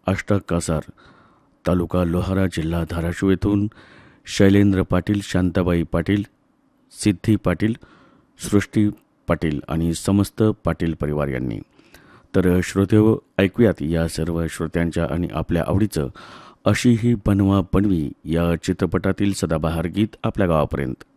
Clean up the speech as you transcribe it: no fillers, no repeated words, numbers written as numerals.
अष्टक कासार, तालुका लोहारा, जिल्हा धाराशिव येथून शैलेंद्र पाटील, शांताबाई पाटील, सिद्धी पाटील, सृष्टी पाटील आणि समस्त पाटील परिवार यांनी. तर श्रोतेहो, ऐकूयात या सर्व श्रोत्यांच्या आणि आपल्या आवडीचं अशी ही बनवा बनवी या चित्रपटातील सदाबहार गीत आपल्या गावापर्यंत.